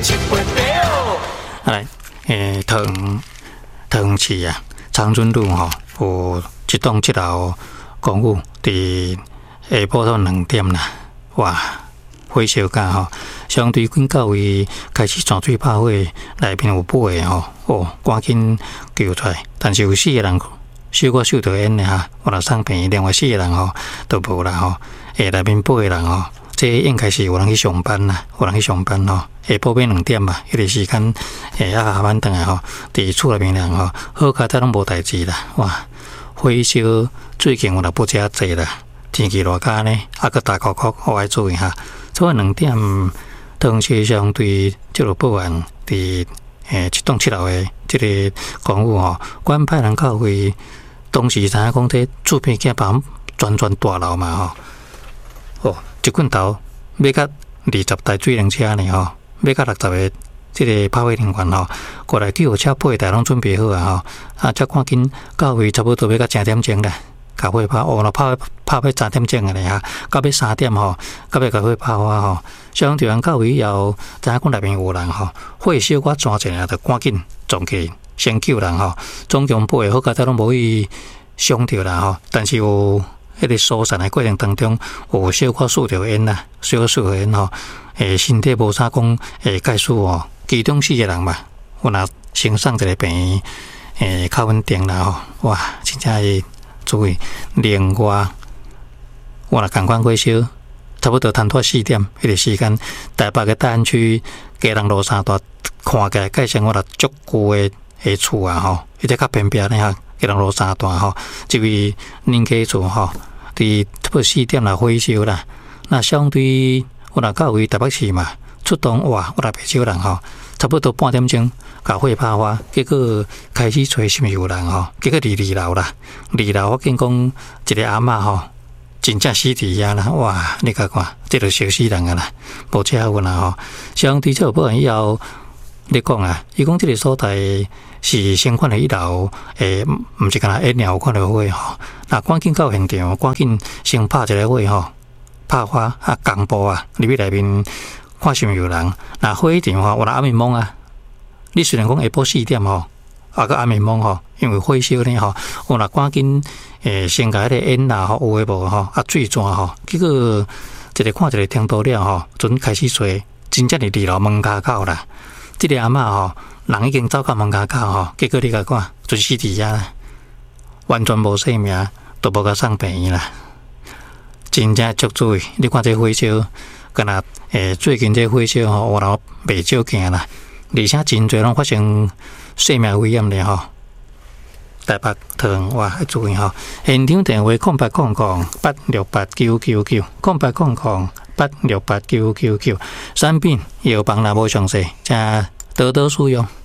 来，塘市啊，长春路吼，有一栋7楼公寓，伫下晡到2点啦，哇，火烧甲吼，相对近到位开始泉水拍火，内面有尾的吼，赶紧救出来，但是有4个人小可受到烟的哈，我来送病，另外4个人吼都无啦吼，内面8个人吼。这应该是有人去上班啦，有人去上班吼，下晡要2点吧，迄个时间下班回来吼，伫厝内面人吼，好佳哉拢无代志啦，哇！火烧最近有若不遮济啦，天气热甲呢，个大酷酷，我爱注意哈。早2点，当时相对接到报案，伫一栋7楼的这个公寓吼，管派人到位，当时知影讲这厝边囝帮全大楼嘛吼，一棍头要甲20台水冷车呢吼，要甲60个这个拍火人员吼过来救车8台拢准备好啊吼，才赶紧到位差不多要到10点钟啦，甲火拍哦，拍要3点钟的咧哈，到要3点吼，到要甲火拍花吼，消防队员到位以后，知影讲内面有人吼，火烧我抓起来就赶紧撞起先救人吼，总共8个好佳哉拢无去伤着啦吼，但是有。迄个疏散的过程当中，有小可数条烟啦，小可数条烟吼，身体无啥讲解数吼，其中4个人嘛，有若先送一个病院，较稳定啦吼，哇，真正是注意。另外，我若共款火烧，差不多谈拖4点迄个时间，台北的大安区家人路3段看起来，介绍我若足旧的厝啊吼，迄个较偏僻的哈。家人路3段吼，这位恁家厝吼，伫差不多4点啦火烧啦。那相对有若到位台北市嘛，出动哇，有若袂少人吼，差不多半点钟，甲火拍花，结果开始找是毋是有人吼，结果伫2楼啦，2楼我见讲一个阿嬷吼，真正死伫遐啦，哇！你甲看，这就烧死人啊啦，无车有啦吼。相对这报案以后，你讲啊，伊讲这个所在。是先看了1楼，毋是干那烟鸟看到火吼，那赶紧到现场，赶紧先拍一个火吼，拍花公布啊，入去内面看是毋是有人。那火场吼，有若暗暝蒙啊，你虽然讲下晡4点吼，个暗暝蒙吼，因为火烧呢吼，有若赶紧先甲迄个烟啦吼，有诶无吼，水泉吼，结果一个看一个听到了吼，准开始吹，真正是2楼门骹口啦，这个阿嬷吼。人已经走到门口吼，结果你甲看，就死伫遐啦，完全无性命，都无甲送病院啦。真正足注意，你看这火烧，敢若最近这火烧吼，有人袂少见啦，而且真侪拢发生性命危险咧吼。台北塘哇，要注意吼，现场电话0800868999，0800868999，产品药房若无详细，请多多使用。